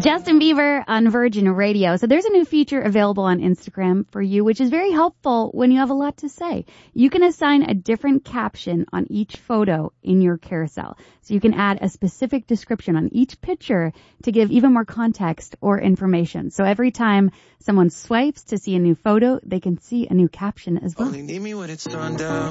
Justin Bieber on Virgin Radio. So there's a new feature available on Instagram for you, which is very helpful when you have a lot to say. You can assign a different caption on each photo in your carousel. So you can add a specific description on each picture to give even more context or information. So every time someone swipes to see a new photo, they can see a new caption as well.